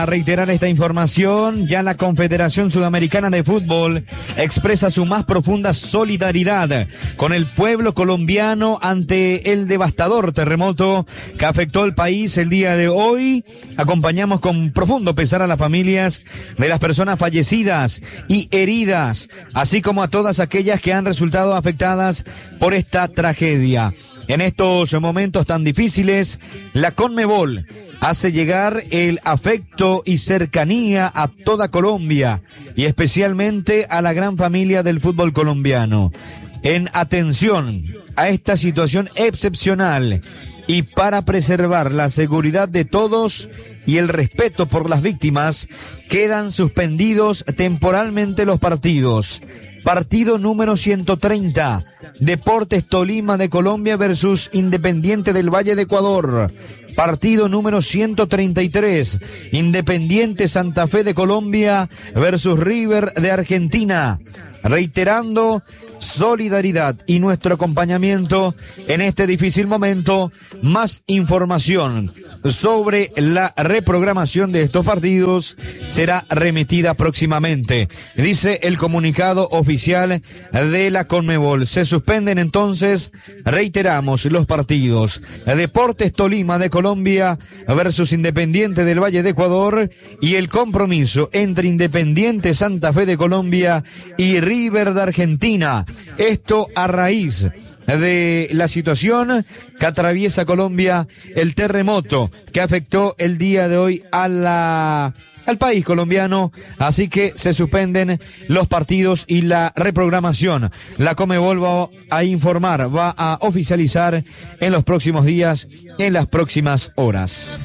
A reiterar esta información, ya la Confederación Sudamericana de Fútbol expresa su más profunda solidaridad con el pueblo colombiano ante el devastador terremoto que afectó el país el día de hoy. Acompañamos con profundo pesar a las familias de las personas fallecidas y heridas, así como a todas aquellas que han resultado afectadas por esta tragedia. En estos momentos tan difíciles, la Conmebol hace llegar el afecto y cercanía a toda Colombia y especialmente a la gran familia del fútbol colombiano. En atención a esta situación excepcional y para preservar la seguridad de todos y el respeto por las víctimas, quedan suspendidos temporalmente los partidos. Partido número 130, Deportes Tolima de Colombia versus Independiente del Valle de Ecuador. Partido número 133, Independiente Santa Fe de Colombia versus River de Argentina. Reiterando solidaridad y nuestro acompañamiento en este difícil momento. Más información sobre la reprogramación de estos partidos será remitida próximamente, dice el comunicado oficial de la Conmebol. Se suspenden entonces, reiteramos, los partidos Deportes Tolima de Colombia versus Independiente del Valle de Ecuador y el compromiso entre Independiente Santa Fe de Colombia y River de Argentina. Esto a raíz de la situación que atraviesa Colombia, el terremoto que afectó el día de hoy al país colombiano, así que se suspenden los partidos y la reprogramación. La Conmebol va a informar, va a oficializar en los próximos días, en las próximas horas.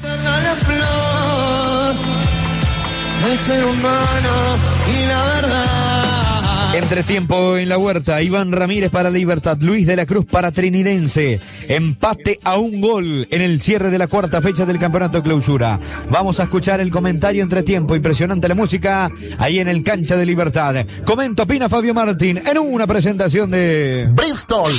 El ser humano y la verdad. Entretiempo en la Huerta, Iván Ramírez para Libertad, Luis de la Cruz para Trinidense, empate a un gol en el cierre de la cuarta fecha del campeonato clausura. Vamos a escuchar el comentario entretiempo, impresionante la música ahí en el cancha de Libertad. Comenta, opina Fabio Martín en una presentación de Bristol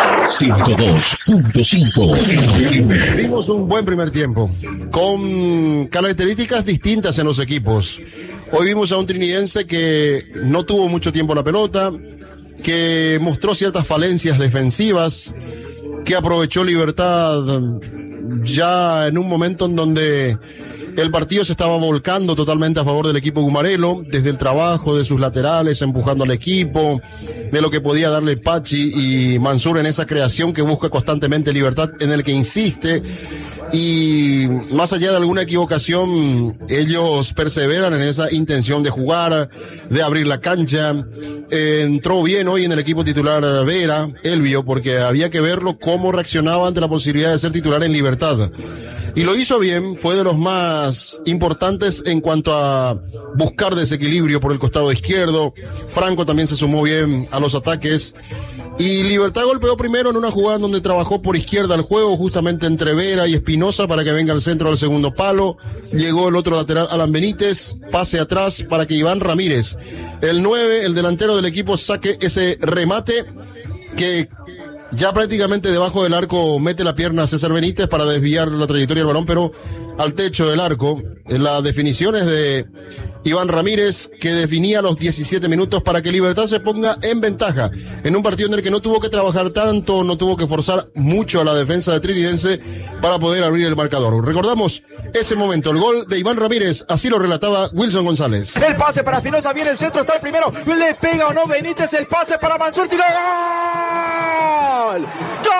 102.5. Vimos un buen primer tiempo, con características distintas en los equipos. Hoy vimos a un trinidense que no tuvo mucho tiempo la pelota, que mostró ciertas falencias defensivas, que aprovechó Libertad ya en un momento en donde el partido se estaba volcando totalmente a favor del equipo gumarelo, desde el trabajo de sus laterales, empujando al equipo, de lo que podía darle Pachi y Mansur en esa creación que busca constantemente Libertad, en el que insiste. Y más allá de alguna equivocación, ellos perseveran en esa intención de jugar, de abrir la cancha. Entró bien hoy en el equipo titular Vera, Elvio, porque había que verlo cómo reaccionaba ante la posibilidad de ser titular en Libertad. Y lo hizo bien, fue de los más importantes en cuanto a buscar desequilibrio por el costado izquierdo. Franco también se sumó bien a los ataques. Y Libertad golpeó primero en una jugada donde trabajó por izquierda el juego, justamente entre Vera y Espinosa para que venga al centro del segundo palo. Llegó el otro lateral, Alan Benítez, pase atrás para que Iván Ramírez, el 9, el delantero del equipo, saque ese remate que ya prácticamente debajo del arco mete la pierna a César Benítez para desviar la trayectoria del balón, pero al techo del arco. Las definiciones de Iván Ramírez, que definía los 17 minutos para que Libertad se ponga en ventaja en un partido en el que no tuvo que trabajar tanto, no tuvo que forzar mucho a la defensa de Trinidense para poder abrir el marcador. Recordamos ese momento, el gol de Iván Ramírez, así lo relataba Wilson González. El pase para Espinosa, viene el centro, está el primero, le pega o no Benítez, el pase para Mansur, tiró, ¡gol! ¡Gol!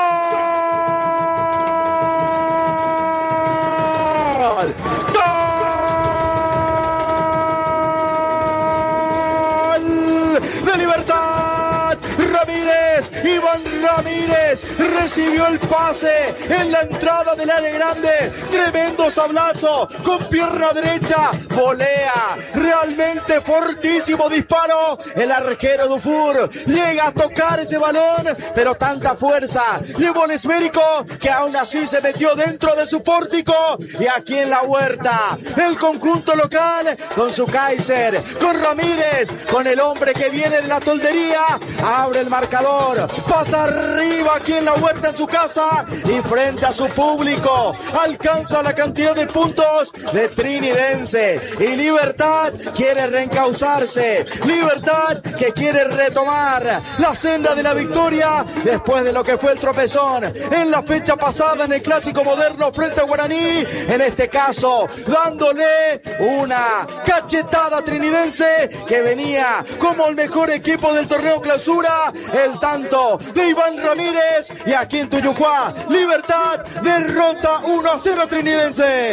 De Libertad, Ramírez, Iván Ramírez recibió el pase en la entrada del área grande, tremendo sablazo con pierna derecha, volea, realmente fortísimo disparo, el arquero Dufour llega a tocar ese balón, pero tanta fuerza llevó el esférico que aún así se metió dentro de su pórtico. Y aquí en la Huerta, el conjunto local con su Kaiser, con Ramírez, con el hombre que viene de la toldería, abre el marcador pasa arriba aquí en la Huerta en su casa y frente a su público alcanza la cantidad de puntos de Trinidense. Y Libertad quiere reencauzarse, Libertad que quiere retomar la senda de la victoria después de lo que fue el tropezón en la fecha pasada en el Clásico Moderno frente a Guaraní, en este caso dándole una cachetada a Trinidense que venía como el mejor equipo del torneo Clausura. El tanto de Iván Ramírez, y aquí en Tuyucuá Libertad derrota 1-0 a Trinidense.